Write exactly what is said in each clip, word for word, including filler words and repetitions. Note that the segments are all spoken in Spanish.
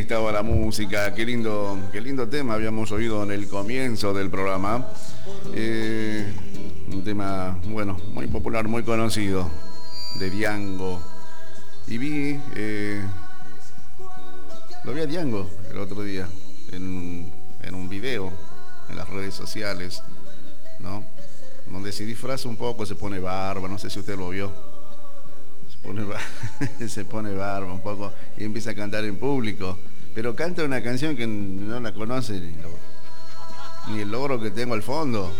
estaba la música, qué lindo, qué lindo tema habíamos oído en el comienzo del programa. Eh, un tema, bueno, muy popular, muy conocido, de Diango. Y vi, eh, lo vi a Diango el otro día, en, en un video, en las redes sociales, ¿no? Donde se disfraza un poco, se pone barba, no sé si usted lo vio. Se pone, se pone barba un poco y empieza a cantar en público. Pero canta una canción que no la conoce ni, lo, ni el logro que tengo al fondo.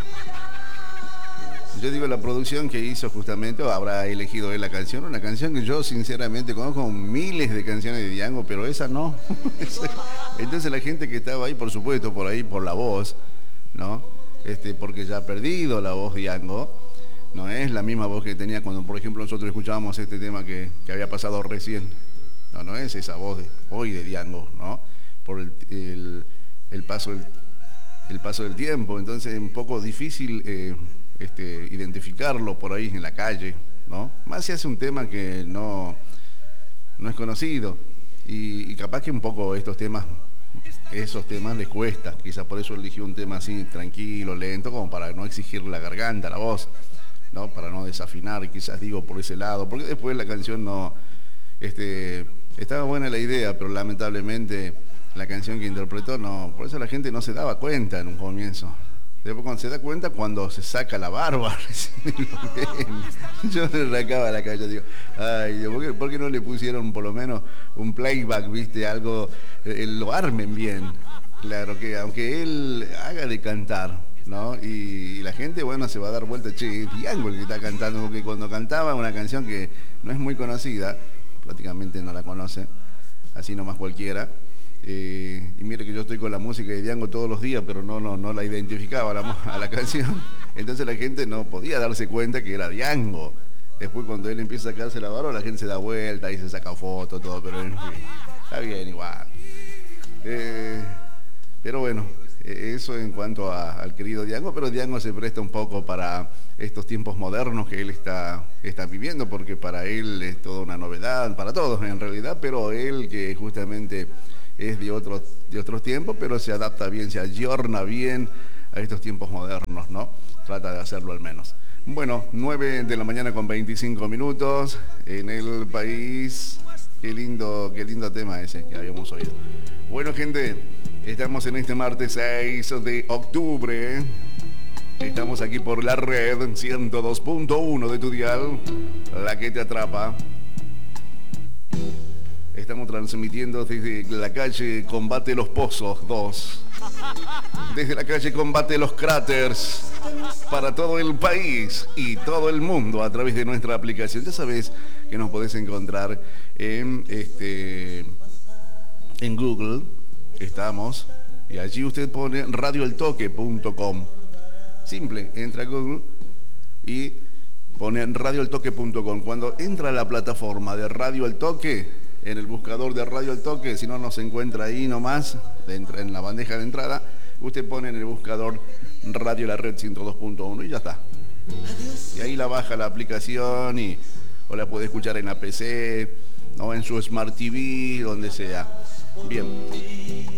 Yo digo, la producción que hizo justamente, o habrá elegido él la canción, una canción que yo sinceramente conozco miles de canciones de Diango, pero esa no. Entonces la gente que estaba ahí, por supuesto, por ahí, por la voz, ¿no? Este, porque ya ha perdido la voz Diango. No es la misma voz que tenía cuando, por ejemplo, nosotros escuchábamos este tema que, que había pasado recién. No, no es esa voz de hoy de Diango, ¿no? Por el, el, el, paso, del, el paso del tiempo. Entonces es un poco difícil eh, este, identificarlo por ahí en la calle, ¿no? Más si hace un tema que no, no es conocido. Y, y capaz que un poco estos temas, esos temas les cuesta. Quizás por eso eligió un tema así tranquilo, lento, como para no exigir la garganta, la voz, ¿no? Para no desafinar, quizás digo por ese lado, porque después la canción no, este, estaba buena la idea, pero lamentablemente la canción que interpretó no, por eso la gente no se daba cuenta en un comienzo. Después cuando se da cuenta, cuando se saca la barba, yo me arrancaba la calle, digo, ay, ¿por qué, ¿por qué no le pusieron por lo menos un playback, viste, algo, eh, lo armen bien? Claro que aunque él haga de cantar, ¿no? Y, y la gente, bueno, se va a dar vuelta, che, es Diango el que está cantando, porque cuando cantaba una canción que no es muy conocida, prácticamente no la conoce, así nomás cualquiera, eh, y mire que yo estoy con la música de Diango todos los días, pero no, no, no la identificaba a la, a la canción, entonces la gente no podía darse cuenta que era Diango. Después cuando él empieza a sacarse la barba, la gente se da vuelta y se saca fotos, todo, pero en fin, está bien igual. Eh, pero bueno, eso en cuanto a, al querido Diango, pero Diango se presta un poco para estos tiempos modernos que él está, está viviendo, porque para él es toda una novedad, para todos en realidad, pero él que justamente es de otros, de otros tiempos, pero se adapta bien, se ayorna bien a estos tiempos modernos, ¿no? Trata de hacerlo al menos. Bueno, nueve de la mañana con veinticinco minutos en el país. Qué lindo, qué lindo tema ese que habíamos oído. Bueno, gente, estamos en este martes seis de octubre. Estamos aquí por la red ciento dos punto uno de tu dial, la que te atrapa. Estamos transmitiendo desde la calle Combate Los Pozos dos. Desde la calle Combate Los Cráteres. Para todo el país y todo el mundo a través de nuestra aplicación. Ya sabes que nos podés encontrar en, este, en Google. Estamos. Y allí usted pone radio el toque punto com. Simple, entra a Google y pone radio el toque punto com. Cuando entra a la plataforma de Radio El Toque, en el buscador de Radio El Toque, si no nos encuentra ahí nomás, en la bandeja de entrada, usted pone en el buscador Radio La Red ciento dos punto uno y ya está. Y ahí la baja la aplicación y o la puede escuchar en la P C o en su Smart T V, donde sea. Bien.